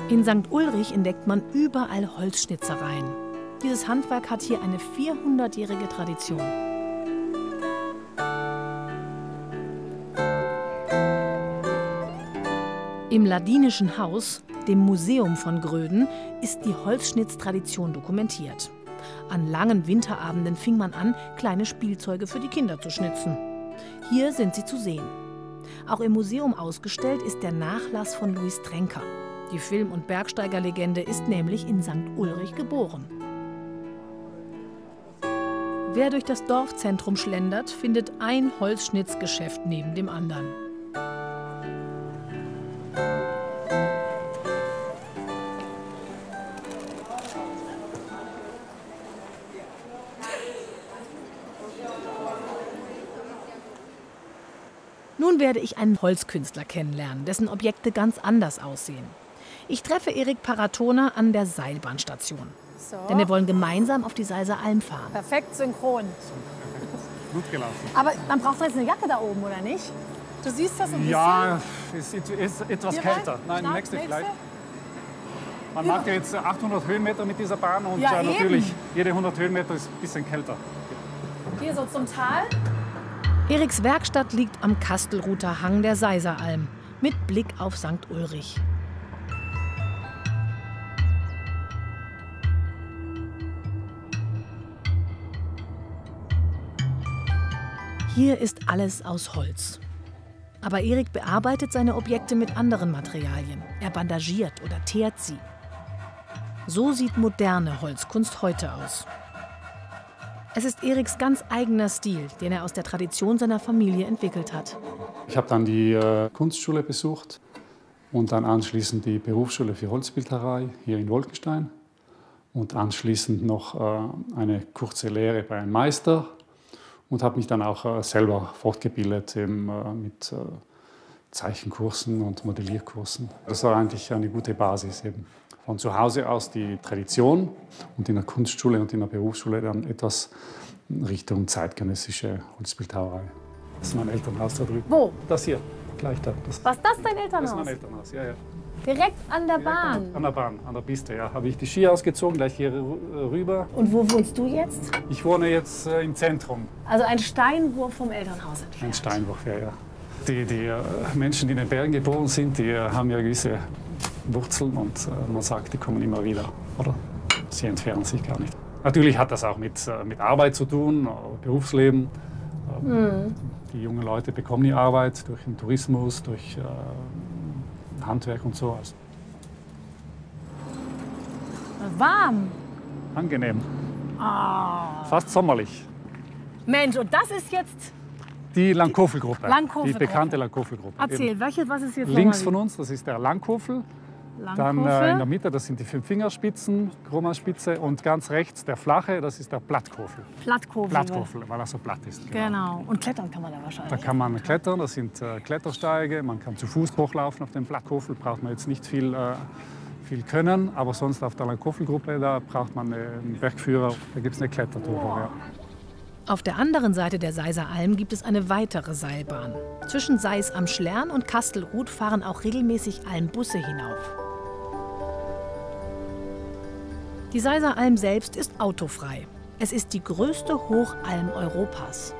In St. Ulrich entdeckt man überall Holzschnitzereien. Dieses Handwerk hat hier eine 400-jährige Tradition. Im Ladinischen Haus, dem Museum von Gröden, ist die Holzschnitztradition dokumentiert. An langen Winterabenden fing man an, kleine Spielzeuge für die Kinder zu schnitzen. Hier sind sie zu sehen. Auch im Museum ausgestellt ist der Nachlass von Louis Tränker. Die Film- und Bergsteigerlegende ist nämlich in St. Ulrich geboren. Wer durch das Dorfzentrum schlendert, findet ein Holzschnitzgeschäft neben dem anderen. Nun werde ich einen Holzkünstler kennenlernen, dessen Objekte ganz anders aussehen. Ich treffe Erik Paratona an der Seilbahnstation. So. Denn wir wollen gemeinsam auf die Seiser Alm fahren. Perfekt synchron. Gut gelaufen. Aber man braucht doch jetzt eine Jacke da oben, oder nicht? Du siehst das ein bisschen? Ja, es ist etwas Hier kälter. rein? Nein, Da, nächste nächste? vielleicht. Man macht ja jetzt 800 Höhenmeter mit dieser Bahn und Ja, eben. natürlich jede 100 Höhenmeter ist ein bisschen kälter. Hier so zum Tal. Eriks Werkstatt liegt am Kastelruther Hang der Seiseralm mit Blick auf St. Ulrich. Hier ist alles aus Holz. Aber Erik bearbeitet seine Objekte mit anderen Materialien. Er bandagiert oder teert sie. So sieht moderne Holzkunst heute aus. Es ist Eriks ganz eigener Stil, den er aus der Tradition seiner Familie entwickelt hat. Ich habe dann die Kunstschule besucht und dann anschließend die Berufsschule für Holzbildhauerei hier in Wolkenstein und anschließend noch eine kurze Lehre bei einem Meister und habe mich dann auch selber fortgebildet mit Zeichenkursen und Modellierkursen. Das war eigentlich eine gute Basis eben. Von zu Hause aus die Tradition und in der Kunstschule und in der Berufsschule dann etwas Richtung zeitgenössische Holzbildhauerei. Das ist mein Elternhaus da drüben. Wo? Das hier, gleich da. Das Was ist das, dein ist Elternhaus? mein Elternhaus, ja, ja. Direkt an der Direkt Bahn. An der Bahn, an der Piste, ja. Habe ich die Ski ausgezogen, gleich hier rüber. Und wo wohnst du jetzt? Ich wohne jetzt im Zentrum. Also ein Steinwurf vom Elternhaus entfernt. Ein Steinwurf, ja, ja. Die Menschen, die in den Bergen geboren sind, die haben ja gewisse Wurzeln und man sagt, die kommen immer wieder, oder? Sie entfernen sich gar nicht. Natürlich hat das auch mit Arbeit zu tun, Berufsleben. Die jungen Leute bekommen die Arbeit durch den Tourismus, durch Handwerk und so. Also Warm. angenehm. Fast sommerlich. Mensch, und das ist jetzt... Die Langkofel-Gruppe. Langkofel-Gruppe. Die bekannte Langkofel-Gruppe. Erzähl, was ist jetzt Links nochmal? von uns, das ist der Langkofel. Dann Langkofel. in der Mitte, das sind die 5 Fingerspitzen, Krummerspitze. Und ganz rechts der flache, das ist der Plattkofel. Plattkofel. Plattkofel, weil er so platt ist. Genau. Und klettern kann man da Da wahrscheinlich. kann man klettern, das sind Klettersteige. Man kann zu Fuß hochlaufen auf dem Plattkofel, braucht man jetzt nicht viel können. Aber sonst auf der Langkofelgruppe, da braucht man einen Bergführer, da gibt es eine Klettertour. Ja. Auf der anderen Seite der Seiseralm gibt es eine weitere Seilbahn. Zwischen Seis am Schlern und Kastelruth fahren auch regelmäßig Almbusse hinauf. Die Seiseralm selbst ist autofrei. Es ist die größte Hochalm Europas.